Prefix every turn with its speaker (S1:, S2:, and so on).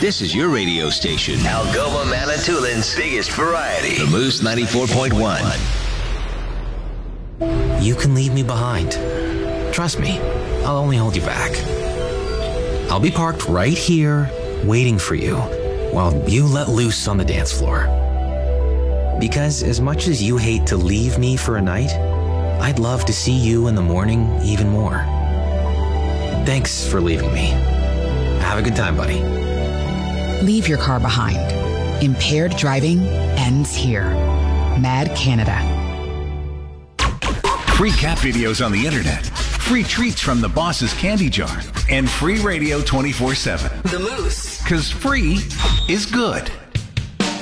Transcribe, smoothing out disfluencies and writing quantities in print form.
S1: This is your radio station.
S2: Algoma Manitoulин's biggest variety.
S1: The Moose 94.1.
S3: You can leave me behind. Trust me, I'll only hold you back. I'll be parked right here, waiting for you, while you let loose on the dance floor. Because as much as you hate to leave me for a night, I'd love to see you in the morning even more. Thanks for leaving me. Have a good time, buddy.
S4: Leave your car behind. Impaired driving ends here. Mad Canada.
S5: Free cat videos on the internet, free treats from the boss's candy jar, and free radio 24/7.
S6: The Moose.
S5: 'Cause free is good.